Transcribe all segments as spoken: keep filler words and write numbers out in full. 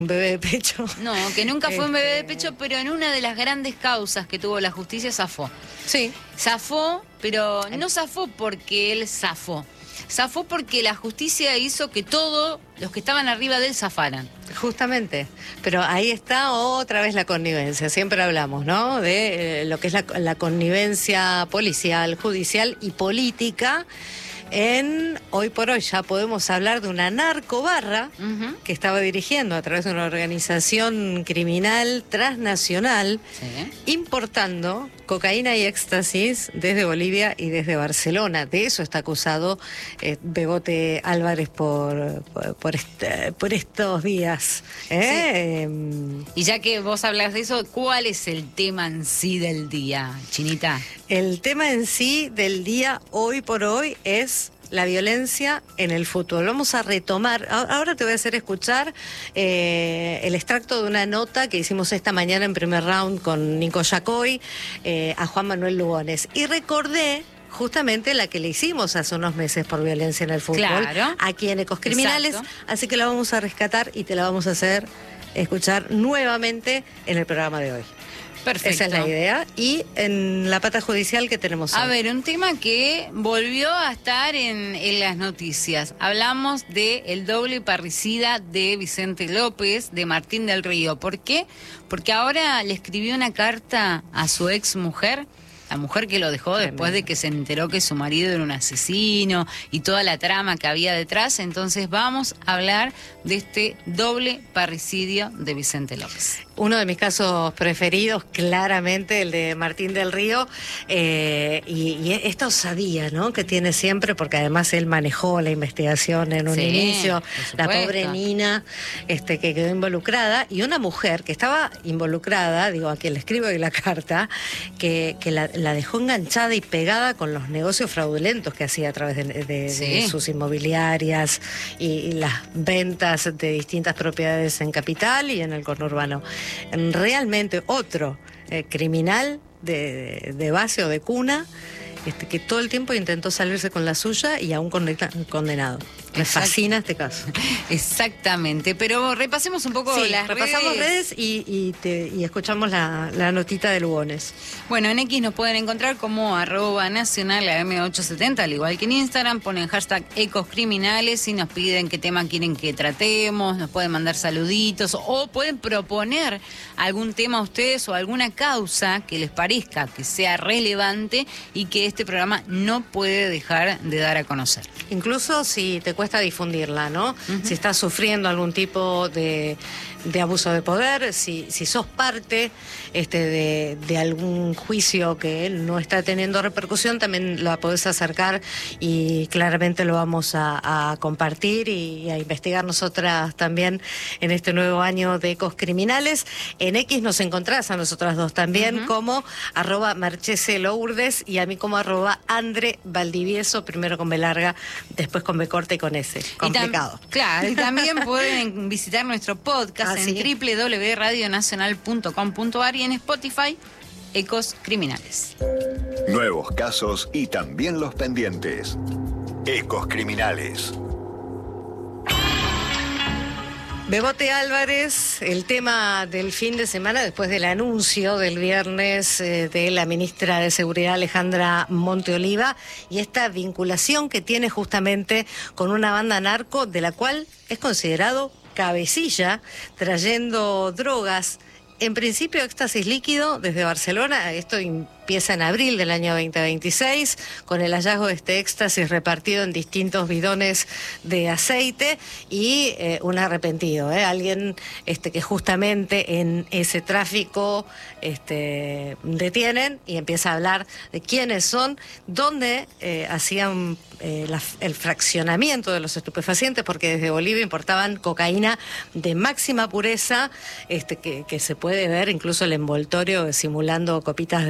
Un bebé de pecho. No, que nunca fue un bebé de Este... pecho, pero en una de las grandes causas que tuvo la justicia zafó. Sí. Zafó, pero no zafó porque él zafó. Zafó porque la justicia hizo que todos los que estaban arriba de él zafaran. Justamente, pero ahí está otra vez la connivencia, siempre hablamos, ¿no? De eh, lo que es la, la connivencia policial, judicial y política. En hoy por hoy ya podemos hablar de una narcobarra uh-huh. que estaba dirigiendo a través de una organización criminal transnacional, sí. importando cocaína y éxtasis desde Bolivia y desde Barcelona. De eso está acusado eh, Bebote Álvarez por, por, por, este, por estos días. ¿eh? Sí. Y ya que vos hablas de eso, ¿cuál es el tema en sí del día, Chinita? El tema en sí del día hoy por hoy es la violencia en el fútbol. Vamos a retomar, ahora te voy a hacer escuchar eh, el extracto de una nota que hicimos esta mañana en primer round con Nico Yacoy eh, a Juan Manuel Lugones. Y recordé justamente la que le hicimos hace unos meses por violencia en el fútbol, claro. aquí en Ecos Criminales, Exacto. Así que la vamos a rescatar y te la vamos a hacer escuchar nuevamente en el programa de hoy. Perfecto. Esa es la idea. Y en la pata judicial que tenemos hoy. A ver, un tema que volvió a estar en, en las noticias. Hablamos de el doble parricida de Vicente López, de Martín del Río. ¿Por qué? Porque ahora le escribió una carta a su ex mujer, la mujer que lo dejó Tremendo. Después de que se enteró que su marido era un asesino y toda la trama que había detrás. Entonces vamos a hablar de este doble parricidio de Vicente López. Uno de mis casos preferidos, claramente, el de Martín del Río, eh, y, y esta osadía, ¿no?, que tiene siempre, porque además él manejó la investigación en un sí, inicio, la pobre Nina, este, que quedó involucrada, y una mujer que estaba involucrada, digo, a quien le escribo en la carta, que, que la, la dejó enganchada y pegada con los negocios fraudulentos que hacía a través de, de, sí. de sus inmobiliarias y, y las ventas de distintas propiedades en Capital y en el conurbano. Realmente otro eh, criminal de, de base o de cuna, este, que todo el tiempo intentó salirse con la suya y aún condenado. Me Exacto. fascina este caso. Exactamente, pero repasemos un poco sí, las repasamos redes. redes y, y, te, y escuchamos la, la notita de Lugones. Bueno, en X nos pueden encontrar como arroba nacional A M ochocientos setenta, al igual que en Instagram, ponen hashtag Ecos Criminales y nos piden qué tema quieren que tratemos, nos pueden mandar saluditos o pueden proponer algún tema a ustedes o alguna causa que les parezca que sea relevante y que este programa no puede dejar de dar a conocer. Incluso si te cuesta difundirla, ¿no? Uh-huh. Si estás sufriendo algún tipo de, de abuso de poder, si, si sos parte este, de, de algún juicio que no está teniendo repercusión, también la podés acercar y claramente lo vamos a, a compartir y a investigar nosotras también en este nuevo año de Ecos Criminales. En X nos encontrás a nosotras dos también uh-huh. como arroba Marchese Lourdes y a mí como arroba Andre Valdivieso, primero con B larga, después con B corta y con S. Complicado. Y tam- claro, y también pueden visitar nuestro podcast ah, en ¿sí? doble u doble u doble u punto radio nacional punto com punto a r y en Spotify, Ecos Criminales. Nuevos casos y también los pendientes. Ecos Criminales. Bebote Álvarez, el tema del fin de semana después del anuncio del viernes eh, de la ministra de Seguridad Alejandra Monteoliva y esta vinculación que tiene justamente con una banda narco de la cual es considerado cabecilla, trayendo drogas, en principio éxtasis líquido desde Barcelona. Esto empieza en abril del año veinte veintiséis, con el hallazgo de este éxtasis repartido en distintos bidones de aceite y eh, un arrepentido, ¿eh? alguien este, que justamente en ese tráfico este, detienen y empieza a hablar de quiénes son, dónde eh, hacían eh, la, el fraccionamiento de los estupefacientes, porque desde Bolivia importaban cocaína de máxima pureza, este, que, que se puede ver incluso el envoltorio simulando copitas de, uh-huh. de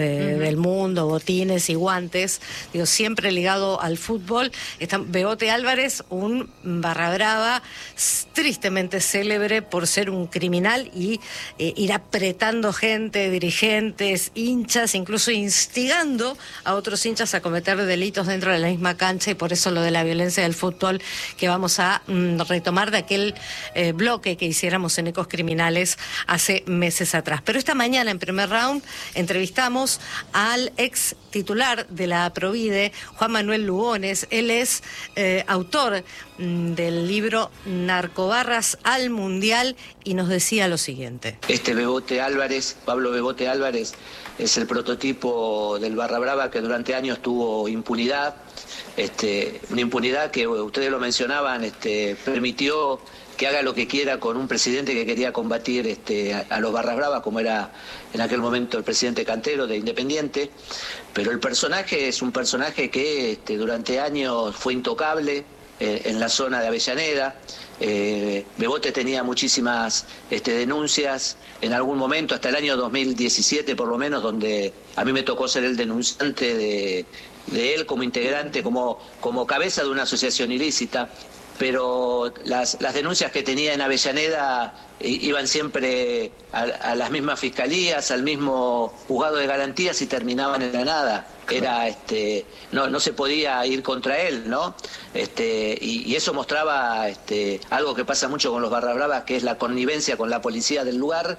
del mundo, botines y guantes, digo, siempre ligado al fútbol. Está Bebote Álvarez, un barra brava tristemente célebre por ser un criminal y eh, ir apretando gente, dirigentes, hinchas, incluso instigando a otros hinchas a cometer delitos dentro de la misma cancha, y por eso lo de la violencia del fútbol que vamos a mm, retomar de aquel eh, bloque que hiciéramos en Ecos Criminales hace meses atrás. Pero esta mañana, en primer round, entrevistamos al ex titular de la Provide, Juan Manuel Lugones. Él es eh, autor mm, del libro Narcobarras al Mundial, y nos decía lo siguiente. Este Bebote Álvarez, Pablo Bebote Álvarez, es el prototipo del barra brava que durante años tuvo impunidad, este, una impunidad que ustedes lo mencionaban, este, permitió que haga lo que quiera con un presidente que quería combatir este, a, a los barras bravas, como era en aquel momento el presidente Cantero de Independiente. Pero el personaje es un personaje que este, durante años fue intocable eh, en la zona de Avellaneda. Eh, Bebote tenía muchísimas este, denuncias, en algún momento, hasta el año dos mil diecisiete por lo menos, donde a mí me tocó ser el denunciante de, de él como integrante, como, como cabeza de una asociación ilícita. Pero las, las denuncias que tenía en Avellaneda iban siempre a, a las mismas fiscalías, al mismo juzgado de garantías, y terminaban en la nada. Era, este, no, no se podía ir contra él, ¿no? Este, y, y eso mostraba este, algo que pasa mucho con los barra bravas, que es la connivencia con la policía del lugar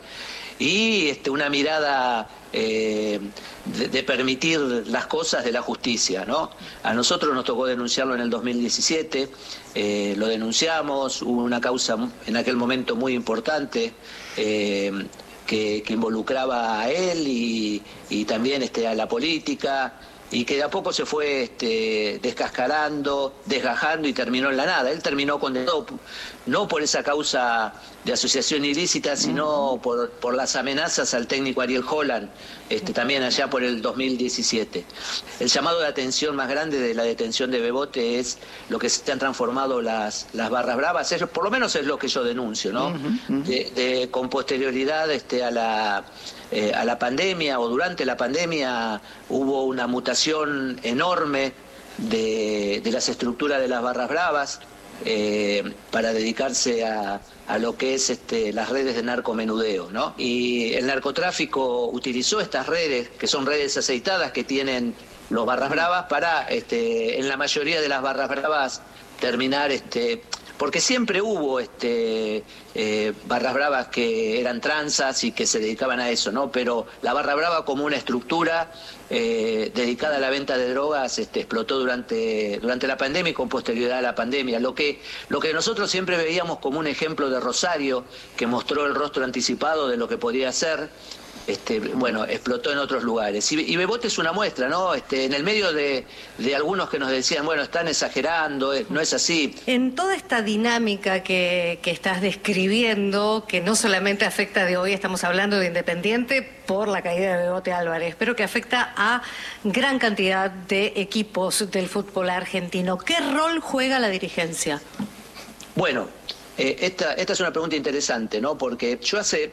y este, una mirada eh, de, de permitir las cosas de la justicia, ¿no? A nosotros nos tocó denunciarlo en el dos mil diecisiete, eh, lo denunciamos, hubo una causa en aquel momento muy importante, eh, Que, que involucraba a él y, y también este, a la política, y que de a poco se fue este, descascarando, desgajando y terminó en la nada. Él terminó condenado no por esa causa de asociación ilícita, sino por, por las amenazas al técnico Ariel Holland, este, también allá por el dos mil diecisiete. El llamado de atención más grande de la detención de Bebote es lo que se han transformado las, las barras bravas, es, por lo menos es lo que yo denuncio, ¿no? Uh-huh, uh-huh. De, de, con posterioridad este, a la... Eh, a la pandemia o durante la pandemia hubo una mutación enorme de, de las estructuras de las barras bravas eh, para dedicarse a, a lo que es este, las redes de narcomenudeo, ¿no? Y el narcotráfico utilizó estas redes, que son redes aceitadas que tienen los barras bravas, para este, en la mayoría de las barras bravas terminar... Este, porque siempre hubo este, eh, barras bravas que eran tranzas y que se dedicaban a eso, ¿no? Pero la barra brava como una estructura eh, dedicada a la venta de drogas este, explotó durante, durante la pandemia y con posterioridad a la pandemia. Lo que, lo que nosotros siempre veíamos como un ejemplo de Rosario, que mostró el rostro anticipado de lo que podía ser, Este, bueno, explotó en otros lugares. Y, y Bebote es una muestra, ¿no? Este, en el medio de, de algunos que nos decían, bueno, están exagerando, no es así. En toda esta dinámica que, que estás describiendo, que no solamente afecta de hoy, estamos hablando de Independiente por la caída de Bebote Álvarez, pero que afecta a gran cantidad de equipos del fútbol argentino, ¿qué rol juega la dirigencia? Bueno, eh, esta, esta es una pregunta interesante, ¿no? Porque yo hace...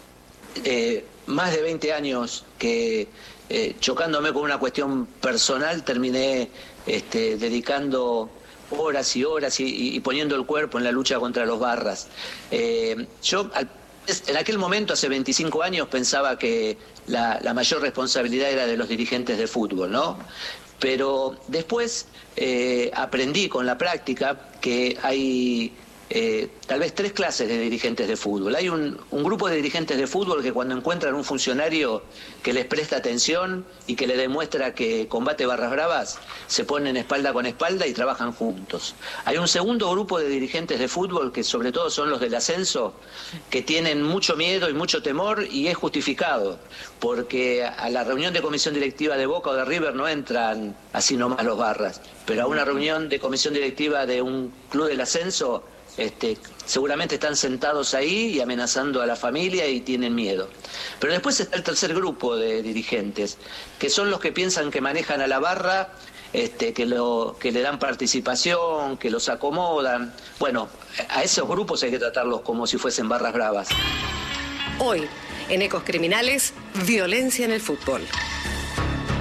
Eh, más de veinte años que eh, chocándome con una cuestión personal terminé este, dedicando horas y horas y, y poniendo el cuerpo en la lucha contra los barras. Eh, yo al, en aquel momento, hace veinticinco años, pensaba que la, la mayor responsabilidad era de los dirigentes de fútbol, ¿no? Pero después eh, aprendí con la práctica que hay... Eh, tal vez tres clases de dirigentes de fútbol. Hay un, un grupo de dirigentes de fútbol que cuando encuentran un funcionario que les presta atención y que le demuestra que combate barras bravas, se ponen espalda con espalda y trabajan juntos. Hay un segundo grupo de dirigentes de fútbol, que sobre todo son los del ascenso, que tienen mucho miedo y mucho temor, y es justificado, porque a la reunión de comisión directiva de Boca o de River no entran así nomás los barras, pero a una reunión de comisión directiva de un club del ascenso Este, seguramente están sentados ahí y amenazando a la familia y tienen miedo. Pero después está el tercer grupo de dirigentes, que son los que piensan que manejan a la barra, este, que, lo, que le dan participación, que los acomodan. Bueno, a esos grupos hay que tratarlos como si fuesen barras bravas. Hoy, en Ecos Criminales, violencia en el fútbol.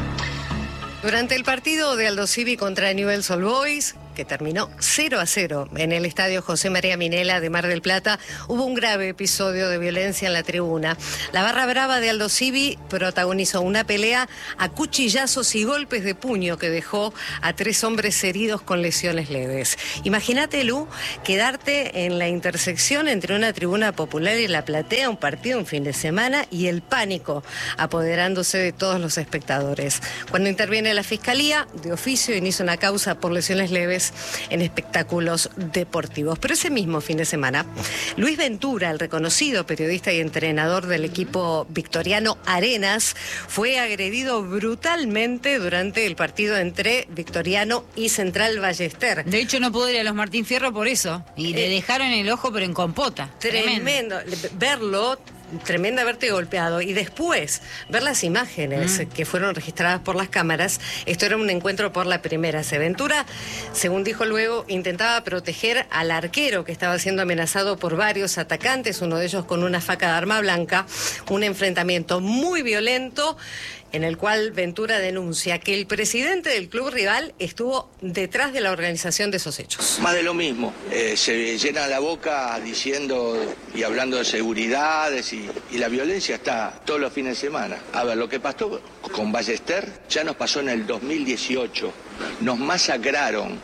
Durante el partido de Aldo Civi contra Newell's Old Boys, que terminó cero a cero en el estadio José María Minela de Mar del Plata, hubo un grave episodio de violencia en la tribuna. La barra brava de Aldo Civi protagonizó una pelea a cuchillazos y golpes de puño que dejó a tres hombres heridos con lesiones leves. Imagínate, Lu, quedarte en la intersección entre una tribuna popular y la platea, un partido un fin de semana, y el pánico apoderándose de todos los espectadores. Cuando interviene la Fiscalía, de oficio inicia una causa por lesiones leves en espectáculos deportivos. Pero ese mismo fin de semana, Luis Ventura, el reconocido periodista y entrenador del equipo victoriano Arenas, fue agredido brutalmente durante el partido entre Victoriano y Central Ballester. De hecho, no pudo ir a los Martín Fierro por eso. Y le eh, dejaron el ojo, pero en compota. Tremendo. tremendo. Verlo... Tremenda haberte golpeado y después ver las imágenes mm. que fueron registradas por las cámaras. Esto era un encuentro por la primera. Ventura, según dijo luego, intentaba proteger al arquero que estaba siendo amenazado por varios atacantes, uno de ellos con una faca de arma blanca. Un enfrentamiento muy violento en el cual Ventura denuncia que el presidente del club rival estuvo detrás de la organización de esos hechos. Más de lo mismo, eh, se llena la boca diciendo y hablando de seguridades y, y la violencia está todos los fines de semana. A ver, lo que pasó con Ballester ya nos pasó en el dos mil dieciocho, nos masacraron.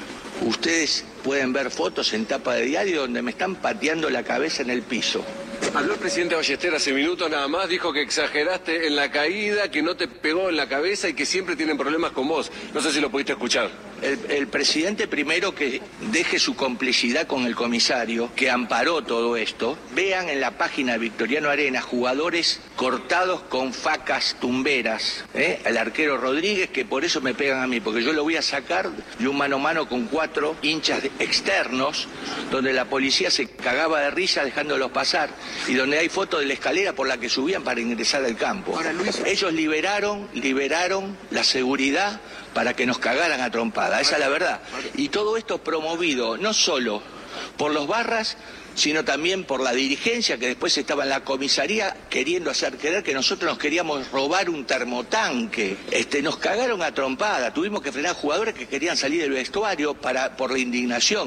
Ustedes pueden ver fotos en tapa de diario donde me están pateando la cabeza en el piso. Habló el presidente Ballester hace minutos nada más, dijo que exageraste en la caída, que no te pegó en la cabeza y que siempre tienen problemas con vos. No sé si lo pudiste escuchar. El, el presidente primero que deje su complicidad con el comisario, que amparó todo esto. Vean en la página de Victoriano Arenas jugadores cortados con facas tumberas. ¿eh? El arquero Rodríguez, que por eso me pegan a mí, porque yo lo voy a sacar de un mano a mano con cuatro hinchas externos, donde la policía se cagaba de risa dejándolos pasar, y donde hay fotos de la escalera por la que subían para ingresar al campo. Ahora, Luis... Ellos liberaron, liberaron la seguridad para que nos cagaran a trompada, esa es la verdad. Y todo esto promovido no solo por los barras, sino también por la dirigencia que después estaba en la comisaría queriendo hacer creer que nosotros nos queríamos robar un termotanque. Este, nos cagaron a trompada, tuvimos que frenar jugadores que querían salir del vestuario para, por la indignación.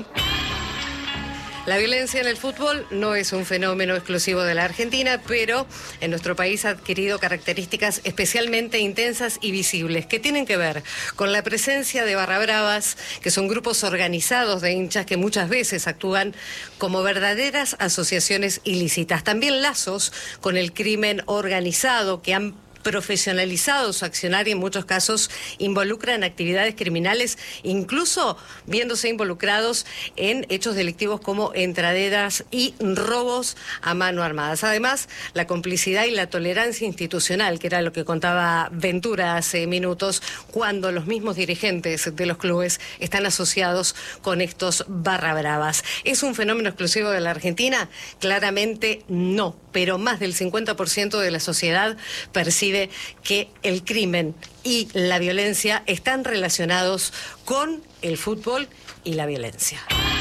La violencia en el fútbol no es un fenómeno exclusivo de la Argentina, pero en nuestro país ha adquirido características especialmente intensas y visibles, que tienen que ver con la presencia de barra bravas, que son grupos organizados de hinchas que muchas veces actúan como verdaderas asociaciones ilícitas. También lazos con el crimen organizado, que han profesionalizado su accionar y en muchos casos involucran actividades criminales, incluso viéndose involucrados en hechos delictivos como entraderas y robos a mano armadas. Además, la complicidad y la tolerancia institucional, que era lo que contaba Ventura hace minutos, cuando los mismos dirigentes de los clubes están asociados con estos barra bravas. ¿Es un fenómeno exclusivo de la Argentina? Claramente no, pero más del cincuenta por ciento de la sociedad percibe que el crimen y la violencia están relacionados con el fútbol y la violencia.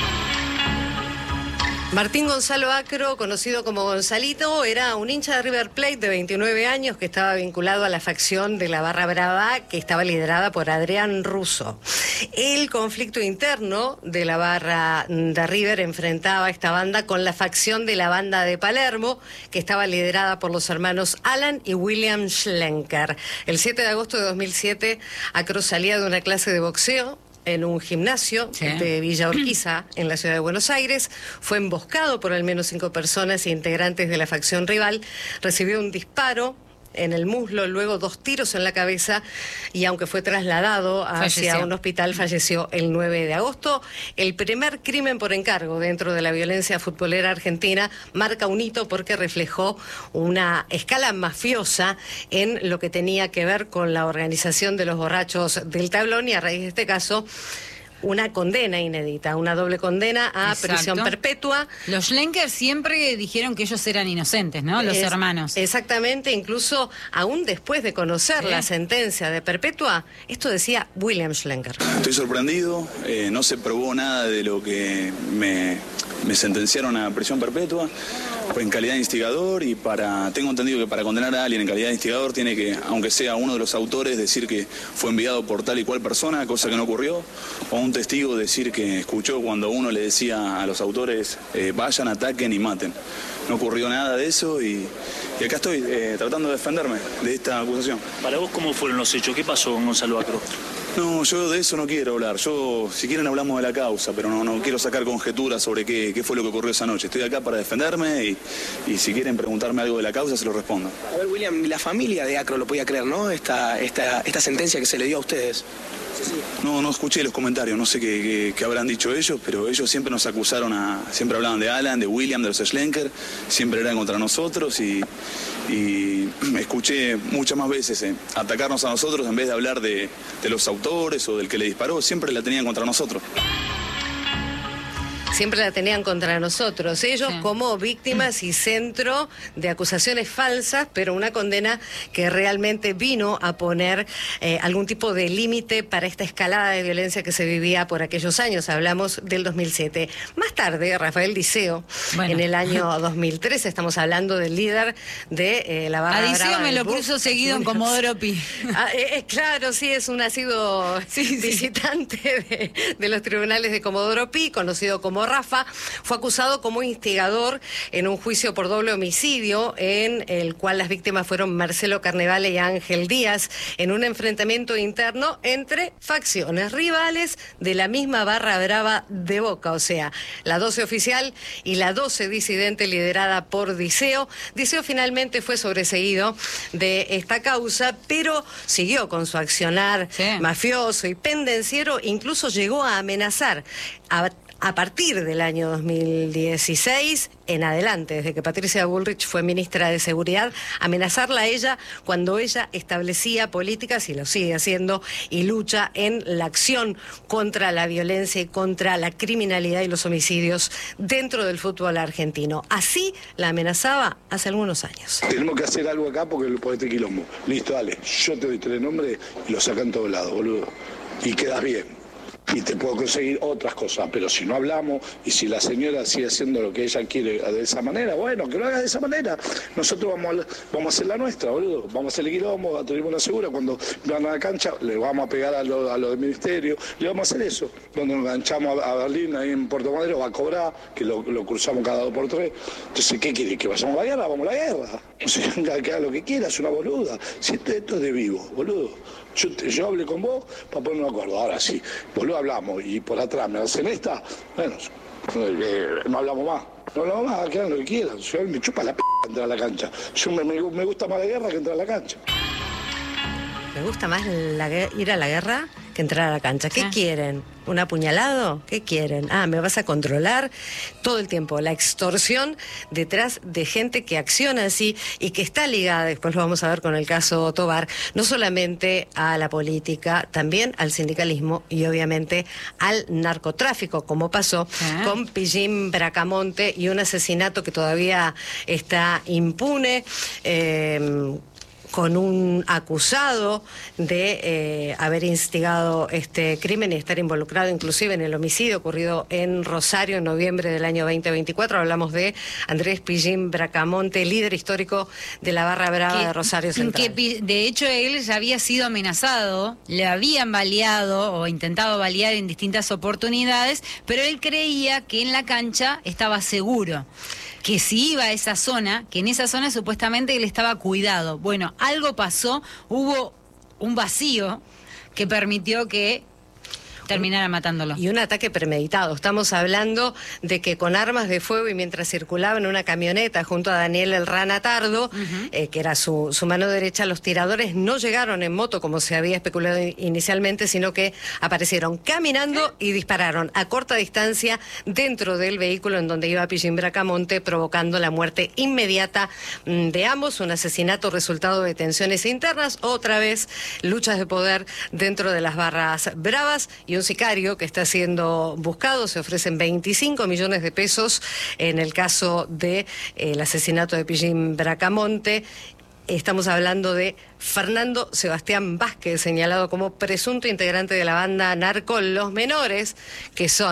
Martín Gonzalo Acro, conocido como Gonzalito, era un hincha de River Plate de veintinueve años que estaba vinculado a la facción de la Barra Brava, que estaba liderada por Adrián Russo. El conflicto interno de la barra de River enfrentaba a esta banda con la facción de la banda de Palermo, que estaba liderada por los hermanos Alan y William Schlenker. El siete de agosto de dos mil siete, Acro salía de una clase de boxeo en un gimnasio sí. de Villa Urquiza, en la ciudad de Buenos Aires. Fue emboscado por al menos cinco personas integrantes de la facción rival. Recibió un disparo en el muslo, luego dos tiros en la cabeza, y aunque fue trasladado hacia falleció. un hospital, falleció el nueve de agosto. El primer crimen por encargo dentro de la violencia futbolera argentina marca un hito porque reflejó una escala mafiosa en lo que tenía que ver con la organización de los borrachos del tablón, y a raíz de este caso una condena inédita, una doble condena a Exacto. prisión perpetua. Los Schlenker siempre dijeron que ellos eran inocentes, ¿no? Los es, hermanos. Exactamente, incluso aún después de conocer ¿Sí? la sentencia de perpetua, esto decía William Schlenker. Estoy sorprendido, eh, no se probó nada de lo que me, me sentenciaron a prisión perpetua. en calidad de instigador y para, tengo entendido que para condenar a alguien en calidad de instigador tiene que, aunque sea uno de los autores, decir que fue enviado por tal y cual persona, cosa que no ocurrió, o un testigo decir que escuchó cuando uno le decía a los autores eh, vayan, ataquen y maten. No ocurrió nada de eso y, y acá estoy eh, tratando de defenderme de esta acusación. Para vos, ¿cómo fueron los hechos? ¿Qué pasó con Gonzalo Acro? No, yo de eso no quiero hablar. Yo, si quieren, hablamos de la causa, pero no, no quiero sacar conjeturas sobre qué, qué fue lo que ocurrió esa noche. Estoy acá para defenderme y, y si quieren preguntarme algo de la causa, se lo respondo. A ver, William, la familia de Acro lo podía creer, ¿no? Esta, esta, esta sentencia que se le dio a ustedes. No, no escuché los comentarios, no sé qué, qué, qué habrán dicho ellos, pero ellos siempre nos acusaron a... Siempre hablaban de Alan, de William, de los Schlenker, siempre eran contra nosotros y, y escuché muchas más veces eh, atacarnos a nosotros en vez de hablar de, de los autores o del que le disparó, siempre la tenían contra nosotros. Siempre la tenían contra nosotros, ellos sí, como víctimas y centro de acusaciones falsas, pero una condena que realmente vino a poner eh, algún tipo de límite para esta escalada de violencia que se vivía por aquellos años. Hablamos del dos mil siete. Más tarde, Rafael Diceo, bueno, en el año dos mil trece, estamos hablando del líder de eh, la barra brava. A Diceo me lo cruzo seguido en Comodoro Pi. Ah, eh, claro, sí, es un nacido sí, visitante sí. De, de los tribunales de Comodoro Pi, conocido como Rafa. Fue acusado como instigador en un juicio por doble homicidio en el cual las víctimas fueron Marcelo Carnevale y Ángel Díaz en un enfrentamiento interno entre facciones rivales de la misma barra brava de Boca, o sea, la doce oficial y la doce disidente liderada por Diceo. Diceo finalmente fue sobreseído de esta causa, pero siguió con su accionar sí. mafioso y pendenciero, incluso llegó a amenazar a A partir del año dos mil dieciséis en adelante, desde que Patricia Bullrich fue ministra de Seguridad, amenazarla a ella cuando ella establecía políticas, y lo sigue haciendo, y lucha en la acción contra la violencia y contra la criminalidad y los homicidios dentro del fútbol argentino. Así la amenazaba hace algunos años. Tenemos que hacer algo acá porque por este quilombo. Listo, dale, yo te doy tres nombres y los sacan todos lados, boludo. Y quedas bien. Y te puedo conseguir otras cosas, pero si no hablamos y si la señora sigue haciendo lo que ella quiere de esa manera, bueno, que lo haga de esa manera. Nosotros vamos a, vamos a hacer la nuestra, boludo. Vamos a hacer el quilombo, a tener una segura. Cuando van a la cancha, le vamos a pegar a lo, a lo del ministerio, le vamos a hacer eso. Cuando nos enganchamos a, a Berlín, ahí en Puerto Madero, va a cobrar, que lo, lo cruzamos cada dos por tres. Entonces, ¿qué quiere? ¿Que vayamos a la guerra? Vamos a la guerra. O sea, que haga lo que quiera, es una boluda. Si esto, esto es de vivo, boludo. Yo, yo hablé con vos para ponernos de acuerdo. Ahora sí, boludo, hablamos y por atrás me hacen esta, bueno, eh, no hablamos más. No hablamos más, que hagan lo que quieran. Yo me chupa la p*** entrar a la cancha. Yo me, me, me gusta más la guerra que entrar a la cancha. ¿Me gusta más la, ir a la guerra que entrar a la cancha? ¿Qué ah. quieren? ¿Un apuñalado? ¿Qué quieren? Ah, me vas a controlar todo el tiempo. La extorsión detrás de gente que acciona así y que está ligada, después lo vamos a ver con el caso Tobar, no solamente a la política, también al sindicalismo y obviamente al narcotráfico, como pasó ah. con Pillín Bracamonte y un asesinato que todavía está impune. Eh, con un acusado de eh, haber instigado este crimen y estar involucrado inclusive en el homicidio ocurrido en Rosario en noviembre del año veinte veinticuatro. Hablamos de Andrés Pillín Bracamonte, líder histórico de la barra brava que, de Rosario Central. Que de hecho él ya había sido amenazado, le habían baleado o intentado balear en distintas oportunidades, pero él creía que en la cancha estaba seguro, que si iba a esa zona, que en esa zona supuestamente él estaba cuidado. Bueno, algo pasó, hubo un vacío que permitió que terminara matándolo. Y un ataque premeditado. Estamos hablando de que con armas de fuego y mientras circulaba en una camioneta junto a Daniel El Rana Tardo, uh-huh. eh, que era su, su mano derecha, los tiradores no llegaron en moto como se había especulado inicialmente, sino que aparecieron caminando y dispararon a corta distancia dentro del vehículo en donde iba Pillín Bracamonte, provocando la muerte inmediata de ambos, un asesinato resultado de tensiones internas, otra vez luchas de poder dentro de las barras bravas y un sicario que está siendo buscado. Se ofrecen veinticinco millones de pesos en el caso del de, eh, asesinato de Pillín Bracamonte. Estamos hablando de Fernando Sebastián Vázquez, señalado como presunto integrante de la banda narco Los Menores, que son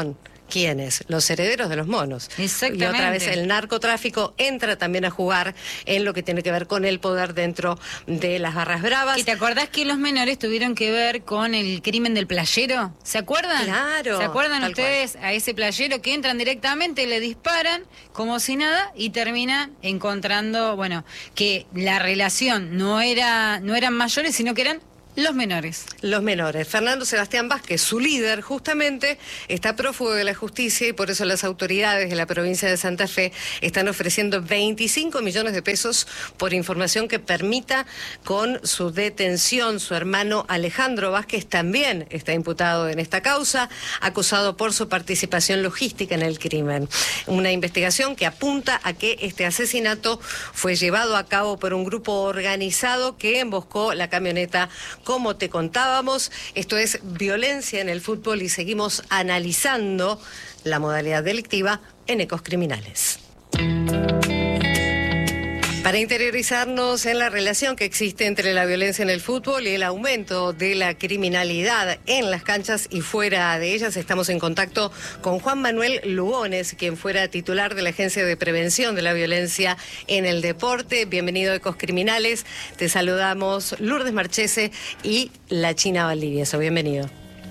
¿quiénes? Los herederos de los monos. Exactamente. Y otra vez el narcotráfico entra también a jugar en lo que tiene que ver con el poder dentro de las barras bravas. ¿Y te acordás que los menores tuvieron que ver con el crimen del playero? ¿Se acuerdan? Claro. ¿Se acuerdan tal ustedes cual. a ese playero que entran directamente, le disparan como si nada y terminan encontrando, bueno, que la relación no era no eran mayores, sino que eran los menores. Los menores. Fernando Sebastián Vázquez, su líder, justamente, está prófugo de la justicia y por eso las autoridades de la provincia de Santa Fe están ofreciendo veinticinco millones de pesos por información que permita con su detención. Su hermano Alejandro Vázquez también está imputado en esta causa, acusado por su participación logística en el crimen. Una investigación que apunta a que este asesinato fue llevado a cabo por un grupo organizado que emboscó la camioneta. Como te contábamos, esto es violencia en el fútbol y seguimos analizando la modalidad delictiva en Ecos Criminales. Para interiorizarnos en la relación que existe entre la violencia en el fútbol y el aumento de la criminalidad en las canchas y fuera de ellas, estamos en contacto con Juan Manuel Lugones, quien fuera titular de la Agencia de Prevención de la Violencia en el Deporte. Bienvenido a Ecos Criminales. Te saludamos Lourdes Marchese y la China Valdivieso. Bienvenido.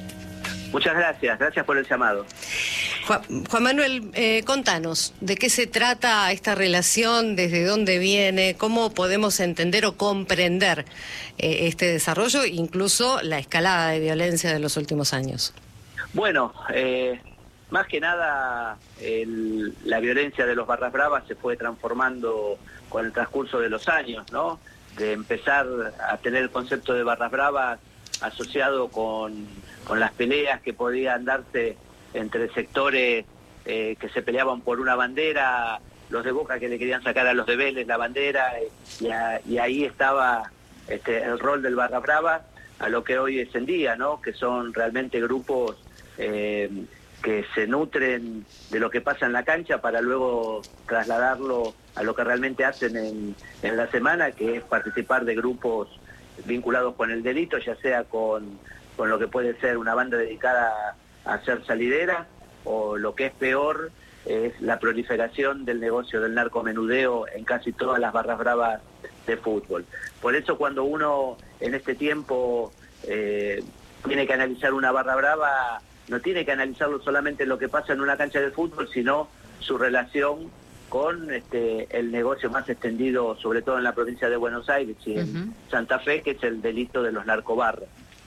Muchas gracias, gracias por el llamado. Juan, Juan Manuel, eh, contanos, ¿de qué se trata esta relación? ¿Desde dónde viene? ¿Cómo podemos entender o comprender eh, este desarrollo, incluso la escalada de violencia de los últimos años? Bueno, eh, más que nada el, la violencia de los barras bravas se fue transformando con el transcurso de los años, ¿no? De empezar a tener el concepto de barras bravas asociado con, con las peleas que podían darse entre sectores eh, que se peleaban por una bandera, los de Boca que le querían sacar a los de Vélez la bandera, eh, y, a, y ahí estaba este, el rol del barra brava, a lo que hoy es en día, ¿no? Que son realmente grupos eh, que se nutren de lo que pasa en la cancha para luego trasladarlo a lo que realmente hacen en, en la semana, que es participar de grupos vinculados con el delito, ya sea con, con lo que puede ser una banda dedicada a hacer salidera, o lo que es peor es la proliferación del negocio del narcomenudeo en casi todas las barras bravas de fútbol. Por eso cuando uno en este tiempo eh, tiene que analizar una barra brava, no tiene que analizarlo solamente lo que pasa en una cancha de fútbol, sino su relación con este, el negocio más extendido, sobre todo en la provincia de Buenos Aires y en uh-huh. Santa Fe, que es el delito de los narcobarras.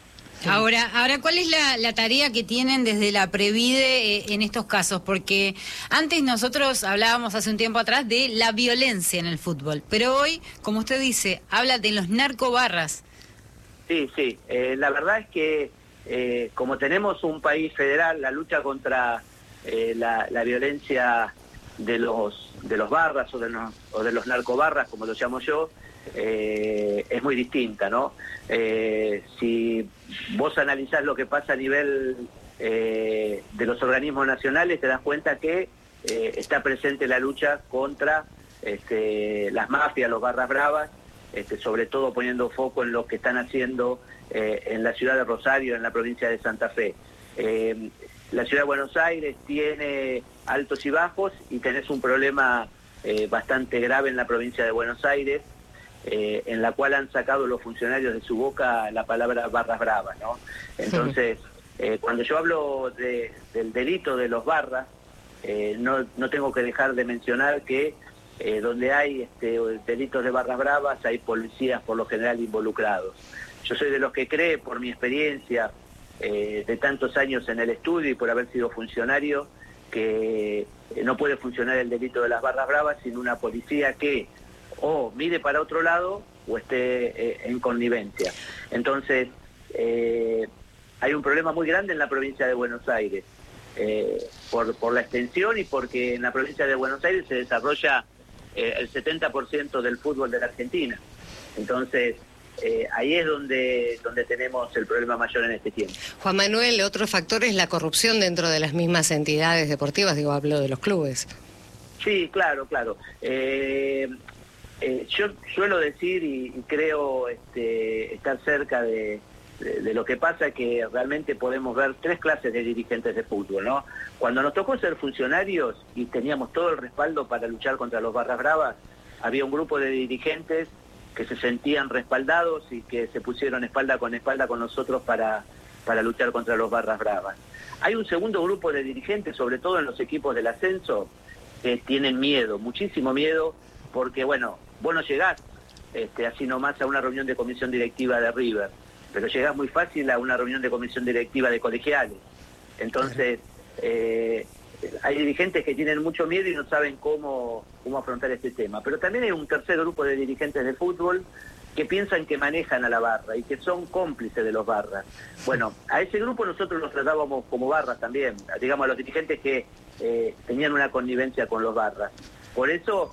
Ahora, ahora, ¿cuál es la, la tarea que tienen desde la Previde eh, en estos casos? Porque antes nosotros hablábamos hace un tiempo atrás de la violencia en el fútbol, pero hoy, como usted dice, habla de los narcobarras. Sí, sí, eh, la verdad es que eh, como tenemos un país federal, la lucha contra eh, la, la violencia de los de los barras o de los, o de los narcobarras, como lo llamo yo, Eh, es muy distinta, ¿no? Eh, si vos analizás lo que pasa a nivel eh, de los organismos nacionales, te das cuenta que eh, está presente la lucha contra este, las mafias, los barras bravas, este, sobre todo poniendo foco en lo que están haciendo eh, en la ciudad de Rosario, en la provincia de Santa Fe. Eh, la ciudad de Buenos Aires tiene altos y bajos y tenés un problema eh, bastante grave en la provincia de Buenos Aires, Eh, en la cual han sacado los funcionarios de su boca la palabra barras bravas, ¿no? Entonces, eh, cuando yo hablo de, del delito de los barras, eh, no, no tengo que dejar de mencionar que eh, donde hay este, delitos de barras bravas hay policías por lo general involucrados. Yo soy de los que cree, por mi experiencia eh, de tantos años en el estudio y por haber sido funcionario, que eh, no puede funcionar el delito de las barras bravas sin una policía que o mire para otro lado o esté eh, en connivencia. Entonces, eh, hay un problema muy grande en la provincia de Buenos Aires, eh, por, por la extensión y porque en la provincia de Buenos Aires se desarrolla eh, el setenta por ciento del fútbol de la Argentina. Entonces, eh, ahí es donde, donde tenemos el problema mayor en este tiempo. Juan Manuel, otro factor es la corrupción dentro de las mismas entidades deportivas, digo, hablo de los clubes. Sí, claro, claro. Eh, Eh, yo suelo decir y, y creo este, estar cerca de, de, de lo que pasa es que realmente podemos ver tres clases de dirigentes de fútbol, ¿no? Cuando nos tocó ser funcionarios y teníamos todo el respaldo para luchar contra los barras bravas, había un grupo de dirigentes que se sentían respaldados y que se pusieron espalda con espalda con nosotros para, para luchar contra los barras bravas. Hay un segundo grupo de dirigentes, sobre todo en los equipos del ascenso, que tienen miedo, muchísimo miedo, porque bueno, vos no llegás este, así nomás a una reunión de comisión directiva de River, pero llegás muy fácil a una reunión de comisión directiva de Colegiales. Entonces, eh, hay dirigentes que tienen mucho miedo y no saben cómo, cómo afrontar este tema. Pero también hay un tercer grupo de dirigentes de fútbol que piensan que manejan a la barra y que son cómplices de los barras. Bueno, a ese grupo nosotros los tratábamos como barras también, digamos a los dirigentes que eh, tenían una connivencia con los barras. Por eso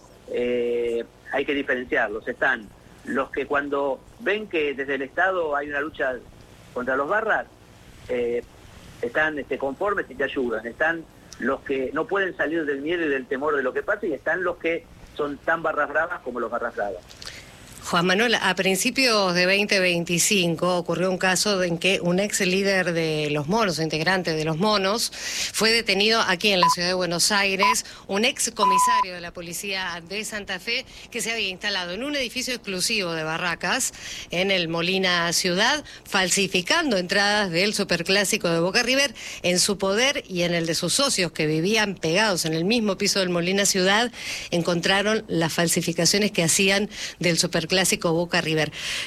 eh, hay que diferenciarlos. Están los que cuando ven que desde el Estado hay una lucha contra los barras, eh, están este, conformes y te ayudan. Están los que no pueden salir del miedo y del temor de lo que pasa, y están los que son tan barras bravas como los barras bravas. Juan Manuel, a principios de veinte veinticinco ocurrió un caso en que un ex líder de los monos, integrante de los monos, fue detenido aquí en la ciudad de Buenos Aires, un ex comisario de la policía de Santa Fe que se había instalado en un edificio exclusivo de barracas en el Molina Ciudad, falsificando entradas del superclásico de Boca River en su poder y en el de sus socios que vivían pegados en el mismo piso del Molina Ciudad. Encontraron las falsificaciones que hacían del superclásico Clásico Boca River.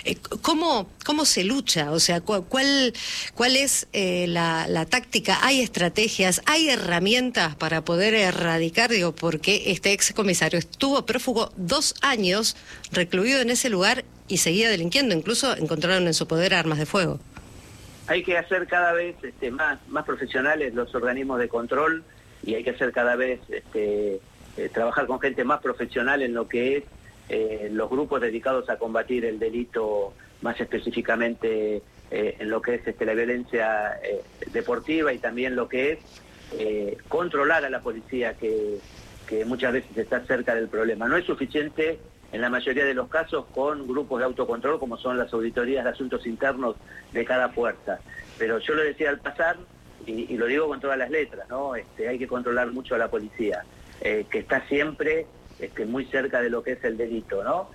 ¿Cómo, cómo se lucha? O sea, ¿cuál, cuál es eh, la, la táctica? ¿Hay estrategias? ¿Hay herramientas para poder erradicar? Digo, porque este ex comisario estuvo prófugo dos años recluido en ese lugar y seguía delinquiendo. Incluso encontraron en su poder armas de fuego. Hay que hacer cada vez este, más, más profesionales los organismos de control y hay que hacer cada vez este, eh, trabajar con gente más profesional en lo que es Eh, los grupos dedicados a combatir el delito, más específicamente eh, en lo que es este, la violencia eh, deportiva y también lo que es eh, controlar a la policía que, que muchas veces está cerca del problema. No es suficiente en la mayoría de los casos con grupos de autocontrol como son las auditorías de asuntos internos de cada fuerza. Pero yo lo decía al pasar y, y lo digo con todas las letras, ¿no? Este, hay que controlar mucho a la policía, eh, que está siempre Este, muy cerca de lo que es el delito, ¿no?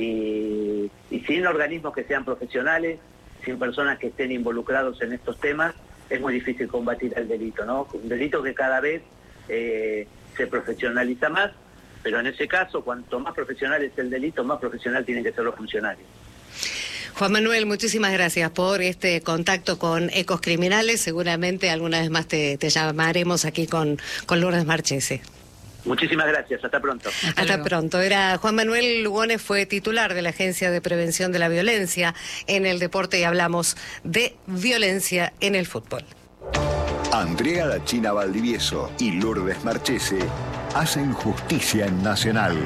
Y, y sin organismos que sean profesionales, sin personas que estén involucrados en estos temas, es muy difícil combatir el delito, ¿no? Un delito que cada vez eh, se profesionaliza más, pero en ese caso, cuanto más profesional es el delito, más profesional tienen que ser los funcionarios. Juan Manuel, muchísimas gracias por este contacto con Ecos Criminales. Seguramente alguna vez más te, te llamaremos aquí con, con Lourdes Marchese. Muchísimas gracias, hasta pronto. Hasta, hasta pronto. Era Juan Manuel Lugones, fue titular de la Agencia de Prevención de la Violencia en el Deporte y hablamos de violencia en el fútbol. Andrea La China Valdivieso y Lourdes Marchese hacen justicia en Nacional.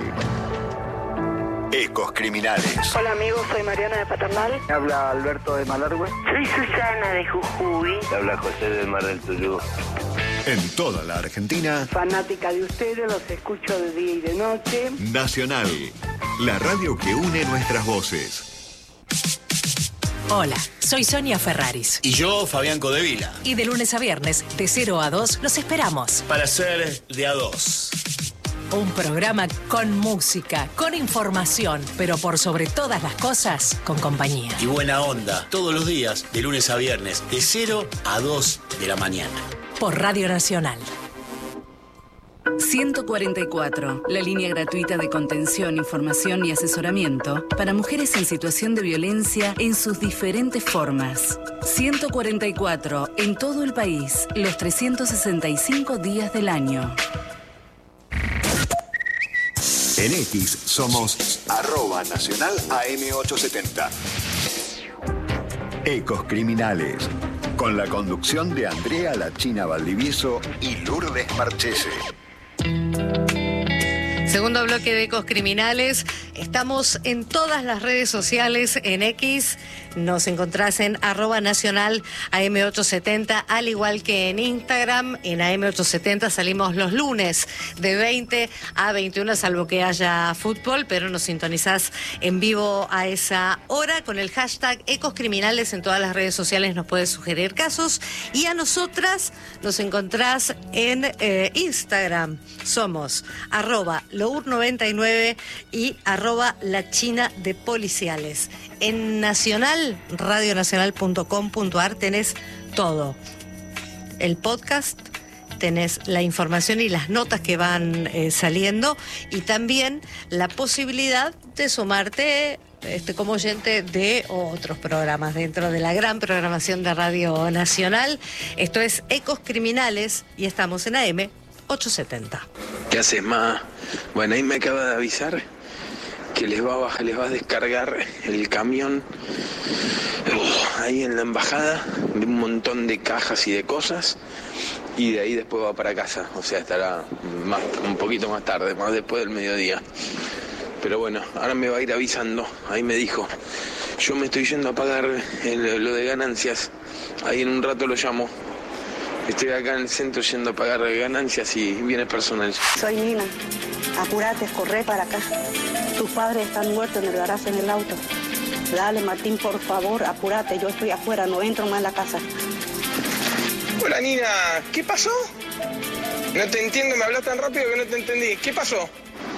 Ecos Criminales. Hola amigos, soy Mariana de Paternal. Habla Alberto de Malargüe. Soy Susana de Jujuy. Habla José del Mar del Tuyú. En toda la Argentina. Fanática de ustedes, los escucho de día y de noche. Nacional, la radio que une nuestras voces. Hola, soy Sonia Ferraris. Y yo, Fabián Codevila. Y de lunes a viernes, de cero a dos, los esperamos. Para ser de a dos. Un programa con música, con información, pero por sobre todas las cosas, con compañía. Y buena onda, todos los días, de lunes a viernes, de cero a dos de la mañana. Por Radio Nacional. ciento cuarenta y cuatro, la línea gratuita de contención, información y asesoramiento para mujeres en situación de violencia en sus diferentes formas. ciento cuarenta y cuatro, en todo el país, los trescientos sesenta y cinco días del año. En X somos arroba nacional A M ochocientos setenta. Ecos Criminales, con la conducción de Andrea La China Valdivieso y Lourdes Marchese. Segundo bloque de Ecos Criminales. Estamos en todas las redes sociales, en X. Nos encontrás en arroba nacional A M ochocientos setenta, al igual que en Instagram. En A M ochocientos setenta salimos los lunes de veinte a veintiuno, salvo que haya fútbol, pero nos sintonizás en vivo a esa hora con el hashtag Ecos Criminales. En todas las redes sociales nos puedes sugerir casos. Y a nosotras nos encontrás en eh, Instagram. Somos arroba lour noventa y nueve y arroba la china de policiales. En Nacional, radionacional punto com punto ar tenés todo. El podcast, tenés la información y las notas que van eh, saliendo, y también la posibilidad de sumarte este, como oyente de otros programas dentro de la gran programación de Radio Nacional. Esto es Ecos Criminales y estamos en A M ochocientos setenta. ¿Qué haces, ma? Bueno, ahí me acaba de avisar que les va a bajar, les va a descargar el camión uh, ahí en la embajada de un montón de cajas y de cosas, y de ahí después va para casa, o sea, estará más, un poquito más tarde, más después del mediodía. Pero bueno, ahora me va a ir avisando. Ahí me dijo, yo me estoy yendo a pagar el, lo de ganancias, ahí en un rato lo llamo. Estoy acá en el centro yendo a pagar ganancias y bienes personales. Soy Nina, apurate, corre para acá. Tus padres están muertos en el garaje, en el auto. Dale, Martín, por favor, apúrate. Yo estoy afuera, no entro más en la casa. Hola, Nina. ¿Qué pasó? No te entiendo, me hablas tan rápido que no te entendí. ¿Qué pasó?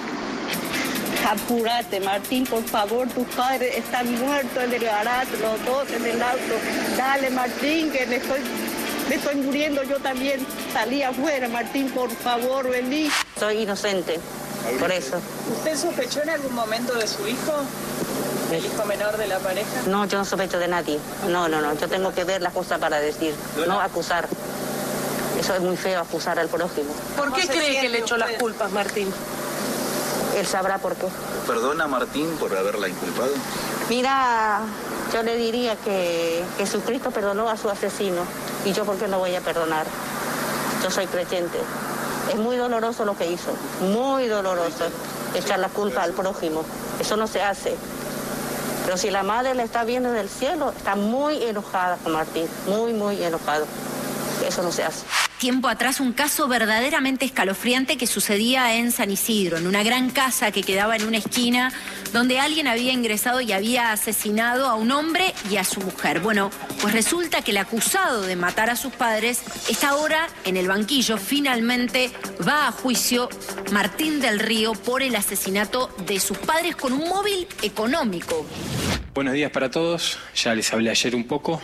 Apúrate, Martín, por favor. Tus padres están muertos en el garaje, los dos en el auto. Dale, Martín, que me estoy, me estoy muriendo yo también. Salí afuera, Martín, por favor, vení. Soy inocente. Por eso. ¿Usted sospechó en algún momento de su hijo? ¿El hijo menor de la pareja? No, yo no sospecho de nadie. No, no, no. Yo tengo que ver las cosas para decir, no acusar. Eso es muy feo, acusar al prójimo. ¿Por qué cree que le echó las culpas, Martín? Él sabrá por qué. ¿Perdona a Martín por haberla inculpado? Mira, yo le diría que Jesucristo perdonó a su asesino. ¿Y yo por qué no voy a perdonar? Yo soy creyente. Es muy doloroso lo que hizo, muy doloroso, echar la culpa al prójimo. Eso no se hace. Pero si la madre le está viendo del cielo, está muy enojada con Martín, muy, muy enojado. Eso no se hace. Tiempo atrás, un caso verdaderamente escalofriante que sucedía en San Isidro, en una gran casa que quedaba en una esquina, donde alguien había ingresado y había asesinado a un hombre y a su mujer. Bueno, pues resulta que el acusado de matar a sus padres está ahora en el banquillo. Finalmente va a juicio Martín del Río por el asesinato de sus padres con un móvil económico. Buenos días para todos. Ya les hablé ayer un poco.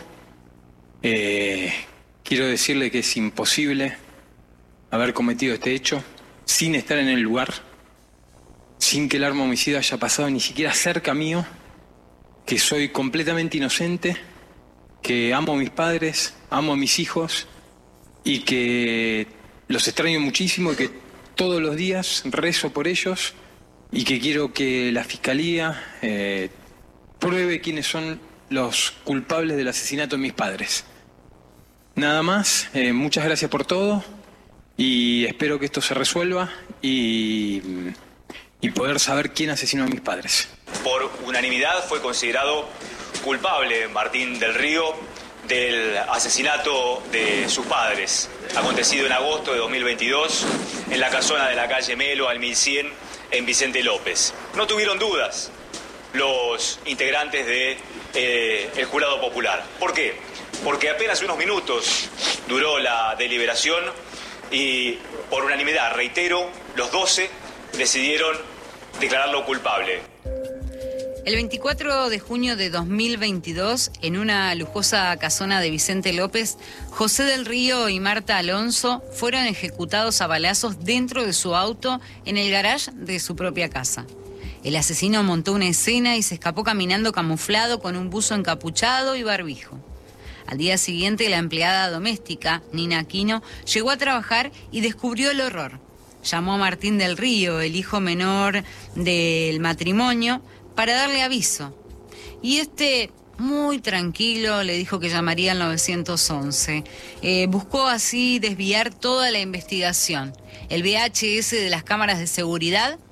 Eh... Quiero decirle que es imposible haber cometido este hecho sin estar en el lugar, sin que el arma homicida haya pasado ni siquiera cerca mío, que soy completamente inocente, que amo a mis padres, amo a mis hijos y que los extraño muchísimo y que todos los días rezo por ellos y que quiero que la Fiscalía eh, pruebe quiénes son los culpables del asesinato de mis padres. Nada más, eh, muchas gracias por todo y espero que esto se resuelva y, y poder saber quién asesinó a mis padres. Por unanimidad fue considerado culpable Martín del Río del asesinato de sus padres, acontecido en agosto de dos mil veintidós en la casona de la calle Melo al mil cien en Vicente López. No tuvieron dudas los integrantes del de, eh, jurado popular. ¿Por qué? Porque apenas unos minutos duró la deliberación y por unanimidad, reitero, los doce decidieron declararlo culpable. El veinticuatro de junio de dos mil veintidós, en una lujosa casona de Vicente López, José del Río y Marta Alonso fueron ejecutados a balazos dentro de su auto en el garage de su propia casa. El asesino montó una escena y se escapó caminando camuflado con un buzo encapuchado y barbijo. Al día siguiente, la empleada doméstica, Nina Aquino, llegó a trabajar y descubrió el horror. Llamó a Martín del Río, el hijo menor del matrimonio, para darle aviso. Y este, muy tranquilo, le dijo que llamaría al nueve once. Eh, buscó así desviar toda la investigación. El V H S de las cámaras de seguridad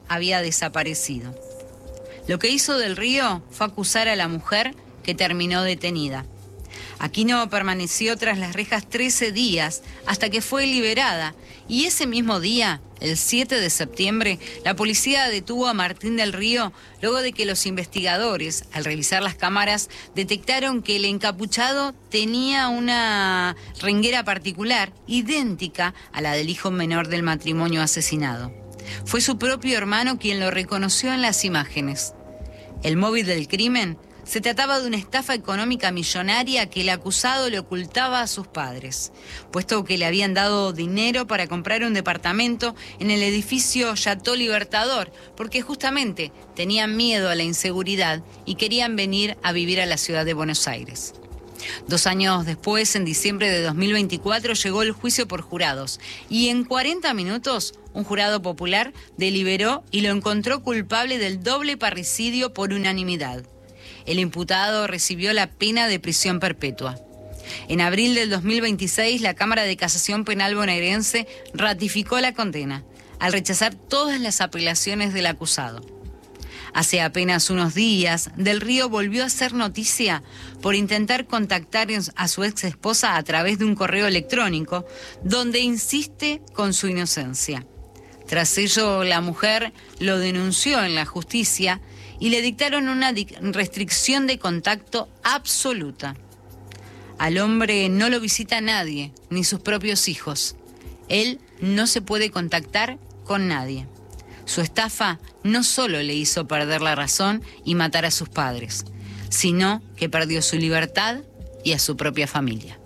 había desaparecido. Lo que hizo Del Río fue acusar a la mujer que terminó detenida. Aquino permaneció tras las rejas trece días hasta que fue liberada, y ese mismo día, el siete de septiembre, la policía detuvo a Martín Del Río luego de que los investigadores, al revisar las cámaras, detectaron que el encapuchado tenía una renguera particular, idéntica a la del hijo menor del matrimonio asesinado. Fue su propio hermano quien lo reconoció en las imágenes. El móvil del crimen se trataba de una estafa económica millonaria que el acusado le ocultaba a sus padres, puesto que le habían dado dinero para comprar un departamento en el edificio Chateau Libertador, porque justamente tenían miedo a la inseguridad y querían venir a vivir a la ciudad de Buenos Aires. Dos años después, en diciembre de dos mil veinticuatro, llegó el juicio por jurados y en cuarenta minutos un jurado popular deliberó y lo encontró culpable del doble parricidio por unanimidad. El imputado recibió la pena de prisión perpetua. En abril del dos mil veintiséis, la Cámara de Casación Penal bonaerense ratificó la condena, al rechazar todas las apelaciones del acusado. Hace apenas unos días, Del Río volvió a hacer noticia por intentar contactar a su ex esposa a través de un correo electrónico, donde insiste con su inocencia. Tras ello, la mujer lo denunció en la justicia y le dictaron una restricción de contacto absoluta. Al hombre no lo visita nadie, ni sus propios hijos. Él no se puede contactar con nadie. Su estafa no solo le hizo perder la razón y matar a sus padres, sino que perdió su libertad y a su propia familia.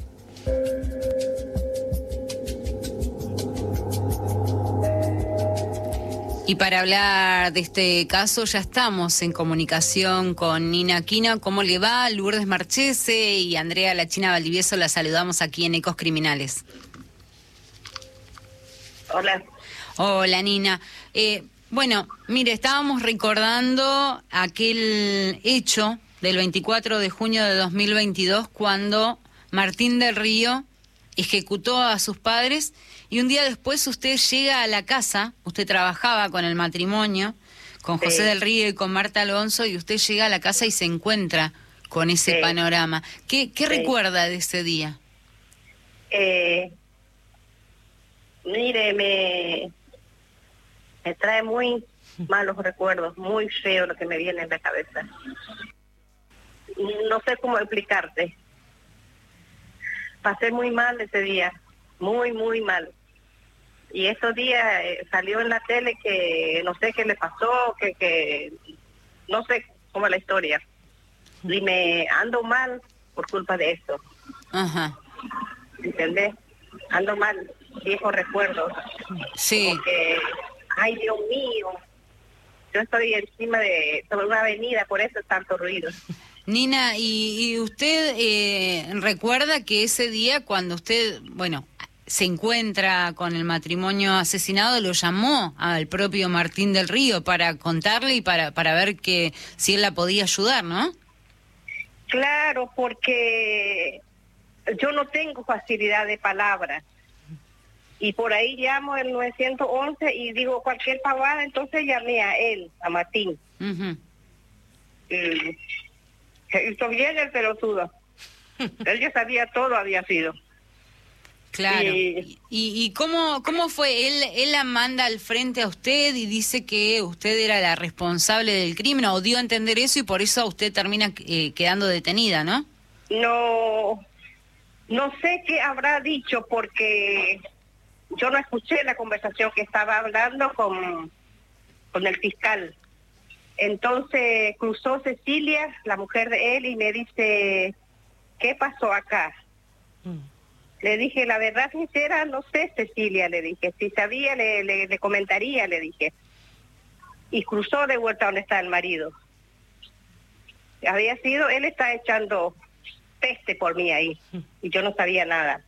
Y para hablar de este caso ya estamos en comunicación con Nina Aquino. ¿Cómo le va? Lourdes Marchese y Andrea La China Valdivieso la saludamos aquí en Ecos Criminales. Hola. Hola, Nina. Eh, bueno, mire, estábamos recordando aquel hecho del veinticuatro de junio de dos mil veintidós cuando Martín Del Río ejecutó a sus padres. Y un día después usted llega a la casa, usted trabajaba con el matrimonio, con José sí. Del Río y con Marta Alonso, y usted llega a la casa y se encuentra con ese sí. panorama. ¿Qué, qué sí. recuerda de ese día? Eh, mire, me, me trae muy malos recuerdos, muy feo lo que me viene en la cabeza. No sé cómo explicarte. Pasé muy mal ese día, muy, muy mal. Y esos días eh, salió en la tele que no sé qué le pasó, que, que no sé cómo es la historia. Y me ando mal por culpa de eso. Ajá. ¿Entendés? Ando mal, viejos recuerdos. Sí. Porque, ay, Dios mío, yo estoy encima de sobre una avenida, por eso es tanto ruido. Nina, ¿y, y usted eh, recuerda que ese día cuando usted, bueno, se encuentra con el matrimonio asesinado, lo llamó al propio Martín Del Río para contarle y para, para ver que si él la podía ayudar, ¿no? Claro, porque yo no tengo facilidad de palabras. Y por ahí llamo el nueve once y digo cualquier pavada, entonces llamé a él, a Martín. Uh-huh. Y hizo bien el pelotudo. Él ya sabía todo, había sido. Claro. ¿Y, y, y cómo, cómo fue? Él, él la manda al frente a usted y dice que usted era la responsable del crimen, o dio a entender eso y por eso usted termina eh, quedando detenida, ¿no? No, no sé qué habrá dicho porque yo no escuché la conversación que estaba hablando con, con el fiscal. Entonces cruzó Cecilia, la mujer de él, y me dice, ¿qué pasó acá? Mm. Le dije, la verdad sincera, no sé, Cecilia, le dije. Si sabía, le, le, le comentaría, le dije. Y cruzó de vuelta donde está el marido. Había sido, él está echando peste por mí ahí. Y yo no sabía nada.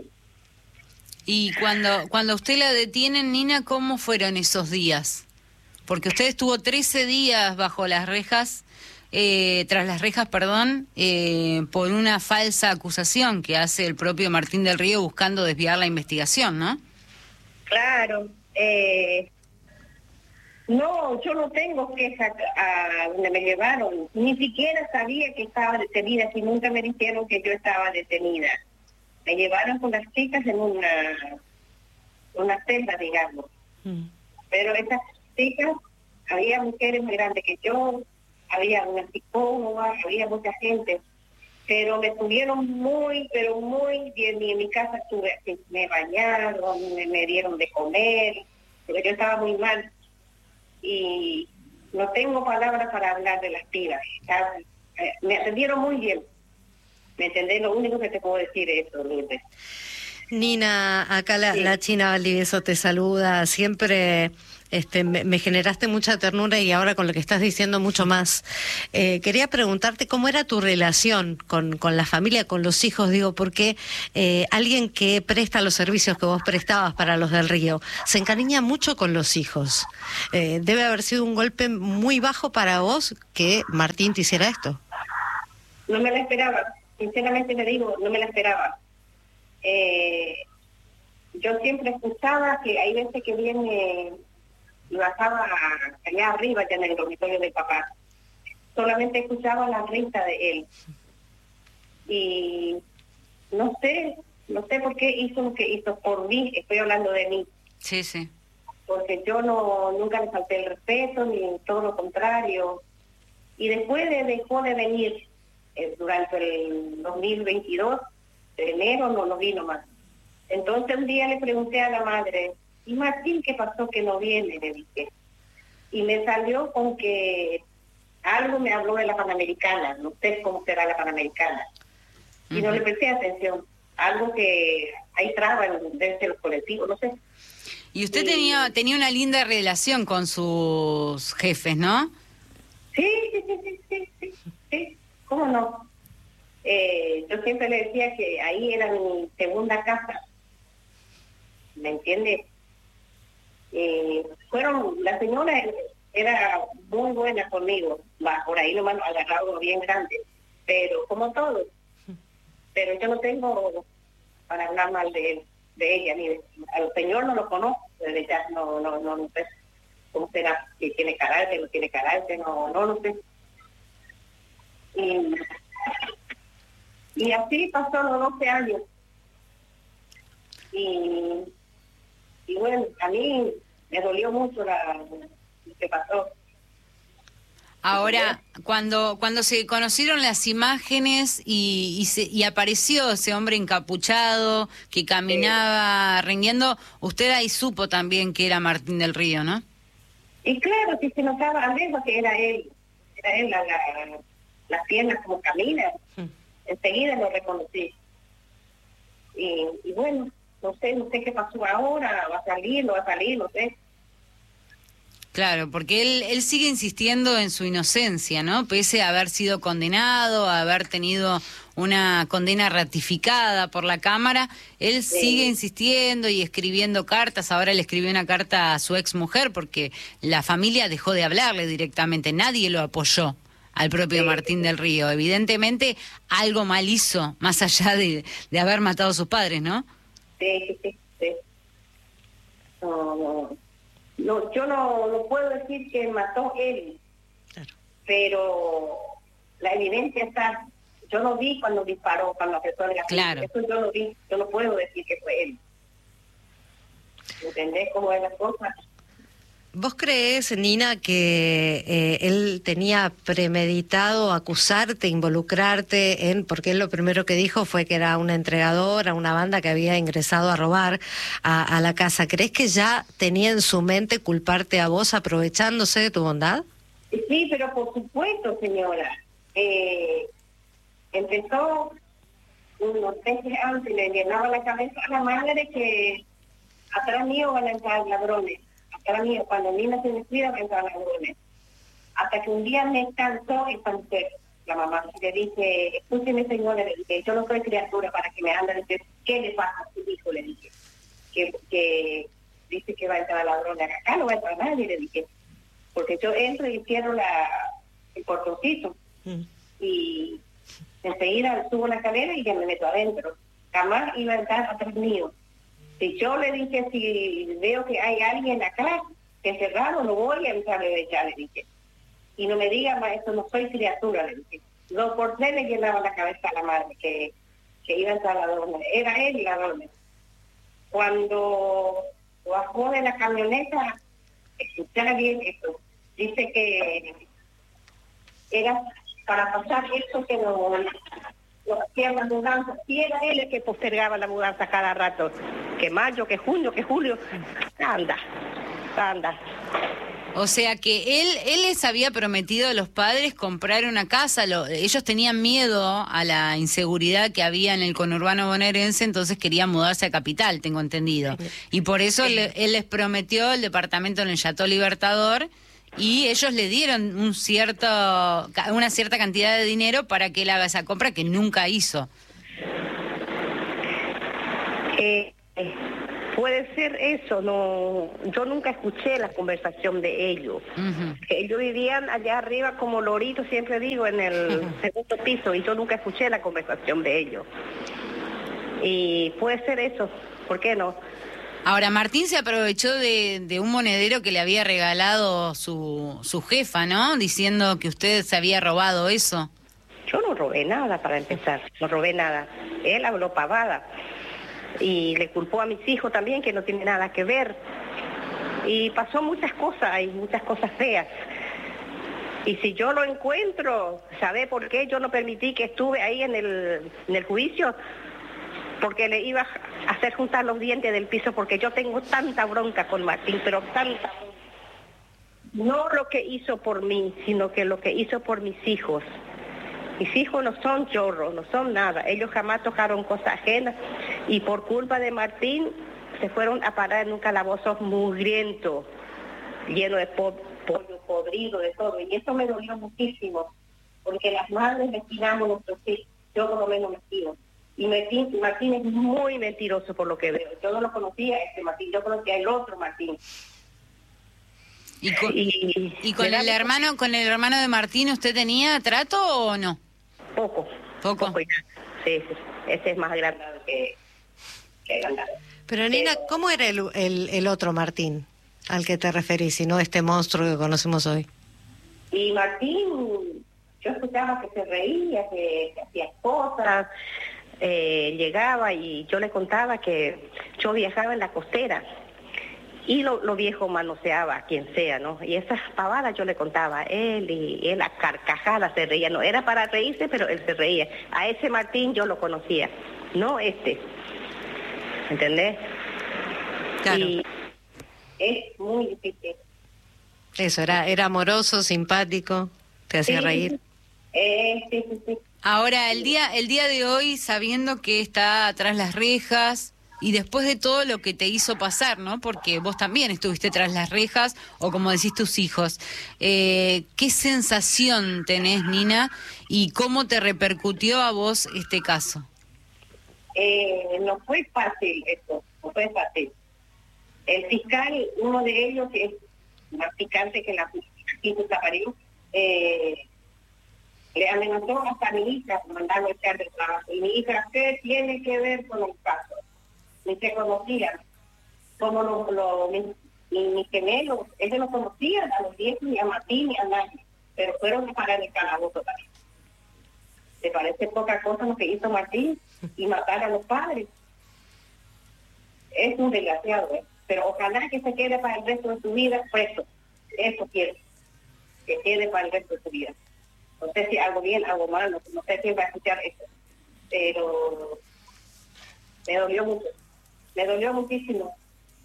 Y cuando, cuando usted la detienen, Nina, ¿cómo fueron esos días? Porque usted estuvo trece días bajo las rejas, eh, tras las rejas, perdón, eh, por una falsa acusación que hace el propio Martín Del Río buscando desviar la investigación, ¿no? Claro. Eh, No, yo no tengo queja a donde me llevaron. Ni siquiera sabía que estaba detenida, si nunca me dijeron que yo estaba detenida. Me llevaron con las chicas en una, una celda, digamos. Mm. Pero esas chicas, había mujeres muy grandes que yo, había una psicóloga, había mucha gente. Pero me tuvieron muy, pero muy bien. Y en mi casa estuve, me bañaron, me, me dieron de comer, porque yo estaba muy mal. Y no tengo palabras para hablar de las pibas. Me atendieron muy bien. ¿Me entendés? Lo único que te puedo decir es eso, Lourdes. Nina, acá la, sí. la China Valdivieso te saluda. Siempre este, me, me generaste mucha ternura y ahora con lo que estás diciendo mucho más. Eh, quería preguntarte cómo era tu relación con, con la familia, con los hijos, digo, porque eh, alguien que presta los servicios que vos prestabas para los del Río se encariña mucho con los hijos. Eh, debe haber sido un golpe muy bajo para vos que Martín te hiciera esto. No me la esperaba, sinceramente te digo, no me la esperaba. Eh, yo siempre escuchaba que hay veces que viene y bajaba allá arriba ya en el dormitorio del papá, solamente escuchaba la risa de él y no sé no sé por qué hizo lo que hizo por mí. Estoy hablando de mí, sí sí porque yo no nunca le falté el respeto ni todo lo contrario, y después de, dejó de venir eh, durante el dos mil veintidós de enero no lo vino más. Entonces un día le pregunté a la madre, ¿y Martín qué pasó que no viene? Le dije. Y me salió con que algo me habló de la Panamericana, no sé cómo será la Panamericana. Y uh-huh. no le presté atención. Algo que hay trabas desde los colectivos, no sé. Y usted y... tenía tenía una linda relación con sus jefes, ¿no? Sí, sí, sí, sí, sí, sí, sí. ¿Cómo no? Eh, yo siempre le decía que ahí era mi segunda casa, ¿me entiende? Eh, fueron, la señora era muy buena conmigo, va, por ahí nomás agarrado bien grande, pero como todo, pero yo no tengo para hablar mal de él, de ella, ni de, al señor no lo conozco, desde ya no, no, no, no sé cómo será, si tiene carácter, no tiene carácter, no, no lo sé. Y, Y así pasó los doce años. Y, y bueno, a mí me dolió mucho la, lo que pasó. Ahora, cuando cuando se conocieron las imágenes y, y, se, y apareció ese hombre encapuchado que caminaba sí. rengueando, usted ahí supo también que era Martín del Río, ¿no? Y claro, que se notaba a lejos que era él. Era él, la, la, las piernas como camina. Hmm. Enseguida lo reconocí. Y, y bueno, no sé, no sé qué pasó ahora, va a salir, no va a salir, no sé. Claro, porque él él sigue insistiendo en su inocencia, ¿no? Pese a haber sido condenado, a haber tenido una condena ratificada por la Cámara, él sí. sigue insistiendo y escribiendo cartas. Ahora le escribió una carta a su ex mujer porque la familia dejó de hablarle directamente, nadie lo apoyó al propio sí. Martín del Río. Evidentemente algo mal hizo, más allá de, de haber matado a sus padres, ¿no? Sí, sí, sí. sí. No, no. No, yo no, no puedo decir que mató él, claro. Pero la evidencia está. Yo no vi cuando disparó, cuando apretó el gatillo. Claro. Eso yo no vi, yo no puedo decir que fue él. ¿Entendés cómo es la cosa? ¿Vos creés, Nina, que eh, él tenía premeditado acusarte, involucrarte en, porque él lo primero que dijo fue que era un entregador a una banda que había ingresado a robar a, a la casa? ¿Creés que ya tenía en su mente culparte a vos aprovechándose de tu bondad? Sí, pero por supuesto, señora. Eh, empezó unos meses antes, le llenaba la cabeza a la madre que atrás mío van a entrar ladrones. Para mí, cuando Nina se descuida, me entran las ladrones. Hasta que un día me cansó y pensé, la mamá, y le dije, escúcheme, señora, le dije, yo no soy criatura para que me anden a decir, ¿qué le pasa a su hijo? Le dije, que, que dice que va a entrar ladrones. Acá no va a entrar nadie, le dije, porque yo entro y cierro la, el portoncito, mm. y enseguida subo la escalera y ya me meto adentro. Jamás iba a entrar atrás mío. Si yo le dije, si veo que hay alguien acá, te cerraron, no voy a entrar de ya, le dije. Y no me diga más, eso no soy criatura, le dije. Dos por tres le llenaba la cabeza a la madre, que, que iba a entrar a dormir. Era él y la dormir. Cuando bajó de la camioneta, escuchara bien esto, dice que era para pasar eso que no, no hacían la mudanza. Y era él el que postergaba la mudanza cada rato. Que mayo, que junio, que julio. Anda, anda. O sea que él él les había prometido a los padres comprar una casa. Lo, ellos tenían miedo a la inseguridad que había en el conurbano bonaerense, entonces querían mudarse a Capital, tengo entendido. Y por eso Sí. le, él les prometió el departamento en el Chateau Libertador y ellos le dieron un cierto una cierta cantidad de dinero para que él haga esa compra que nunca hizo. Eh, eh, puede ser eso, no, yo nunca escuché la conversación de ellos. Uh-huh. Ellos vivían allá arriba como loritos, siempre digo, en el segundo piso, y yo nunca escuché la conversación de ellos. Y puede ser eso, ¿por qué no? Ahora, Martín se aprovechó de, de un monedero que le había regalado su, su jefa, ¿no? Diciendo que usted se había robado eso. Yo no robé nada, para empezar, no robé nada. Él habló pavada. Y le culpó a mis hijos también, que no tiene nada que ver. Y pasó muchas cosas, hay muchas cosas feas. Y si yo lo encuentro, ¿sabe por qué yo no permití que estuve ahí en el, en el juicio? Porque le iba a hacer juntar los dientes del piso, porque yo tengo tanta bronca con Martín, pero tanta. No lo que hizo por mí, sino que lo que hizo por mis hijos. Mis hijos no son chorros, no son nada. Ellos jamás tocaron cosas ajenas. Y por culpa de Martín, se fueron a parar en un calabozo mugriento, lleno de po pollo podrido, de todo. Y eso me dolió muchísimo, porque las madres destinamos nuestros hijos. Yo por lo menos me sigo. Y Martín, Martín es muy mentiroso por lo que veo. Yo no lo conocía este Martín, yo conocía el otro Martín. ¿Y con, y, y con el hermano con el hermano de Martín usted tenía trato o no? Poco. Poco. Poco ya. Sí, sí. Ese es más grande que, que grande. Pero Nina, ¿cómo era el, el, el otro Martín al que te referís, y no este monstruo que conocemos hoy? Y Martín, yo escuchaba que se reía, que, que hacía cosas, eh, llegaba y yo le contaba que yo viajaba en la costera y lo, lo viejo manoseaba a quien sea, ¿no? Y esas pavadas yo le contaba a él, y él a carcajadas se reía, no era para reírse, pero él se reía. A ese Martín yo lo conocía, no este, ¿entendés? Claro. Y es muy difícil. Eso, era, era amoroso, simpático, te hacía Sí, reír. Eh, sí, sí, sí. Ahora, el día el día de hoy, sabiendo que está atrás las rejas y después de todo lo que te hizo pasar, ¿no? Porque vos también estuviste tras las rejas, o como decís tus hijos. Eh, ¿Qué sensación tenés, Nina? ¿Y cómo te repercutió a vos este caso? Eh, no fue fácil esto, no fue fácil. El fiscal, uno de ellos, que es más picante que la justicia Zaparín, eh, le amenazó hasta a mi hija por mandarme a echar del trabajo. Y mi hija, ¿qué tiene que ver con el caso? Ni se conocían. Como lo, lo, mis, mis gemelos, ellos no conocían a los viejos, ni a Martín, ni a nadie. Pero fueron a parar el calabozo también. ¿Te parece poca cosa lo que hizo Martín? Y matar a los padres. Es un desgraciado, ¿eh? Pero ojalá que se quede para el resto de su vida preso. Eso quiero. Que quede para el resto de su vida. No sé si hago bien, hago mal, no, no sé quién va a escuchar esto. Pero me dolió mucho. Me dolió muchísimo.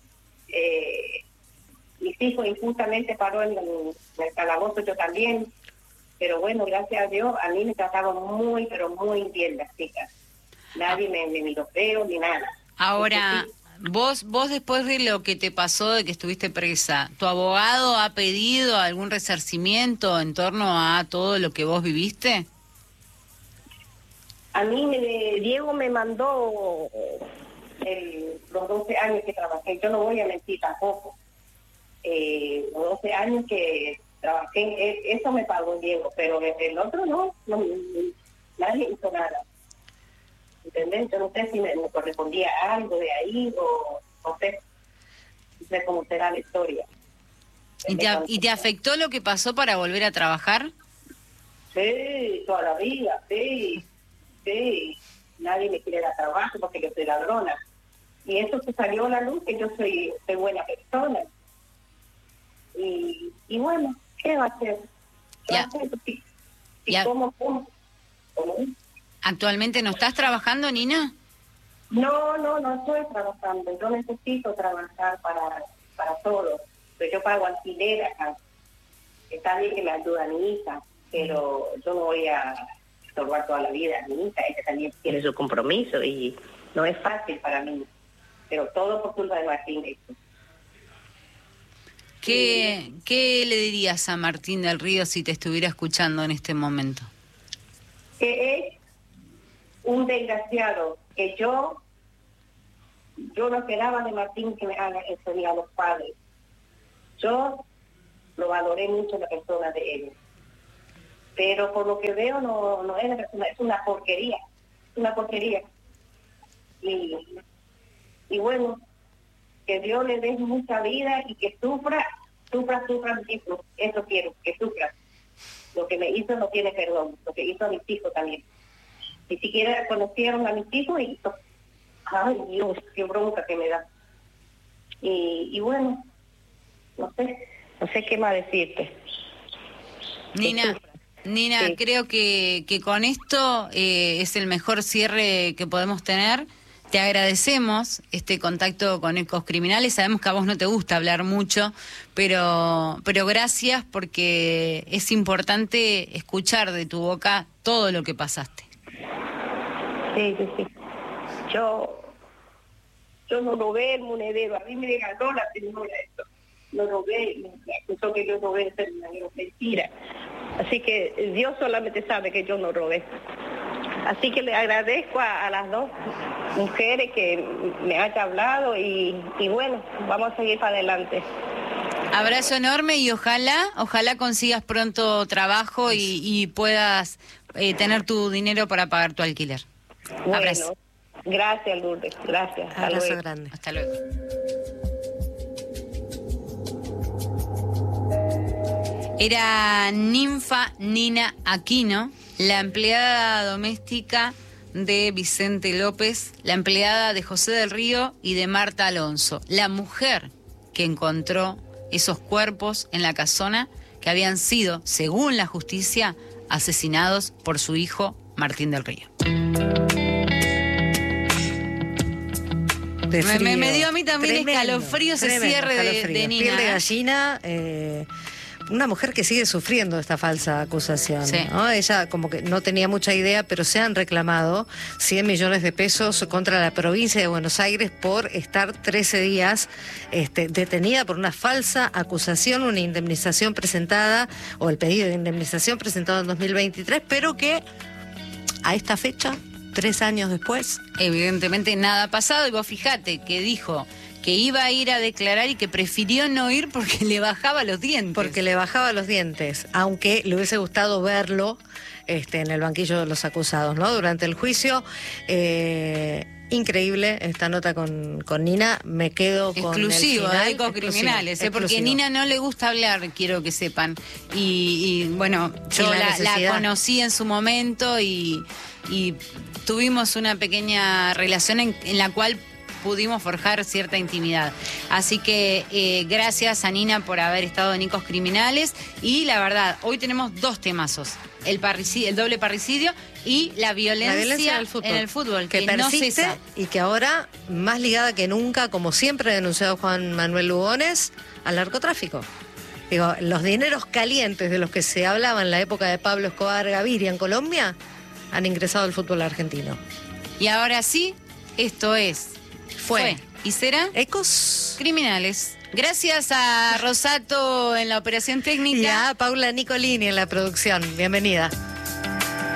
Eh, mis hijos injustamente paró en el, en el calabozo, yo también. Pero bueno, gracias a Dios, a mí me trataban muy, pero muy bien las chicas. Nadie me, me miró feo ni nada. Ahora, vos vos después de lo que te pasó, de que estuviste presa, ¿tu abogado ha pedido algún resarcimiento en torno a todo lo que vos viviste? A mí, me, Diego me mandó el, los doce años que trabajé. Yo no voy a mentir tampoco. Eh, los doce años que trabajé, eso me pagó Diego, pero el otro no, no nadie hizo nada. ¿Entendés? Yo no sé si me, me correspondía algo de ahí o no sé, no sé cómo será la historia. ¿Y te, ¿Y te afectó lo que pasó para volver a trabajar? Sí, toda la vida, sí, sí. Nadie me quiere dar trabajo porque yo soy ladrona. Y eso se salió a la luz, que yo soy, soy buena persona. Y, y bueno, ¿qué va a hacer? ¿Qué va a hacer? ¿Y, y cómo, cómo? ¿Cómo? ¿Actualmente no estás trabajando, Nina? No, no, no estoy trabajando. Yo necesito trabajar para, para todo. Pero yo pago alquiler acá. Está bien que me ayuda a mi hija, pero yo no voy a estorbar toda la vida a mi hija. Ella también tiene su compromiso y no es fácil para mí. Pero todo por culpa de Martín. Esto. ¿Qué, ¿Qué le dirías a Martín del Río si te estuviera escuchando en este momento? Que es un desgraciado, que yo yo no esperaba de Martín que me haga eso ni a los padres. Yo lo valoré mucho la persona de él, pero por lo que veo no, no es la persona, es una porquería, es una porquería. Y, y bueno, que Dios le dé mucha vida y que sufra, sufra, sufra mis hijos, eso quiero, que sufra. Lo que me hizo no tiene perdón, lo que hizo a mis hijos también. Ni siquiera conocieron a mis hijos y ay Dios, qué bronca que me da. Y, y bueno, no sé, no sé qué más decirte. Nina, Nina, sí. creo que, que con esto eh, es el mejor cierre que podemos tener. Te agradecemos este contacto con Ecos Criminales. Sabemos que a vos no te gusta hablar mucho, pero, pero gracias porque es importante escuchar de tu boca todo lo que pasaste. Sí, sí, sí. Yo, yo no robé el monedero. A mí me regaló la señora esto. No robé, me acusó que yo robé, es una mentira. Así que Dios solamente sabe que yo no robé. Así que le agradezco a, a las dos mujeres que me hayan hablado y, y bueno, vamos a seguir para adelante. Abrazo enorme y ojalá, ojalá consigas pronto trabajo y, y puedas eh, tener tu dinero para pagar tu alquiler. Bueno, abrazo. Gracias, Lourdes, gracias. Hasta Abrazo luego. grande. Hasta luego. Era Ninfa Nina Aquino, la empleada doméstica de Vicente López, la empleada de José del Río y de Marta Alonso, la mujer que encontró esos cuerpos en la casona que habían sido, según la justicia, asesinados por su hijo Martín del Río. Me, me, me dio a mí también tremendo, escalofrío ese tremendo, cierre de, de Nina. Piel de gallina, eh, una mujer que sigue sufriendo esta falsa acusación. Sí. ¿no? Ella como que no tenía mucha idea, pero se han reclamado cien millones de pesos contra la provincia de Buenos Aires por estar trece días este, detenida por una falsa acusación, una indemnización presentada, o el pedido de indemnización presentado en dos mil veintitrés, pero que a esta fecha, tres años después, evidentemente nada ha pasado. Y vos fijate que dijo que iba a ir a declarar y que prefirió no ir porque le bajaba los dientes. Porque le bajaba los dientes, aunque le hubiese gustado verlo este, en el banquillo de los acusados, ¿no? Durante el juicio. Eh, increíble esta nota con, con Nina. Me quedo con exclusivo el final. de Ecos Criminales, ¿eh? Porque Nina no le gusta hablar, quiero que sepan. Y, y bueno, yo la, la, la conocí en su momento y, y tuvimos una pequeña relación en, en la cual pudimos forjar cierta intimidad. Así que eh, gracias a Nina por haber estado en Ecos Criminales. Y la verdad, hoy tenemos dos temazos. El, parricidio, el doble parricidio y la violencia, la violencia en el fútbol, en el fútbol que, que persiste no cesa. Y que ahora, más ligada que nunca, como siempre ha denunciado Juan Manuel Lugones, al narcotráfico. Digo, los dineros calientes de los que se hablaba en la época de Pablo Escobar Gaviria en Colombia han ingresado al fútbol argentino. Y ahora sí, esto es Fue, Fue. y será Ecos Criminales. Gracias a Rosato en la operación técnica. Y a Paula Nicolini en la producción. Bienvenida.